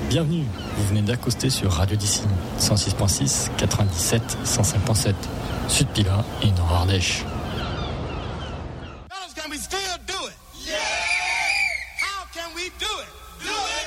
Bienvenue, vous venez d'accoster sur Radio Dissine, 106.6, 97, 105.7, Sud Pila et Nord Ardèche. Can we still do it? Yeah! How can we do it? Do it!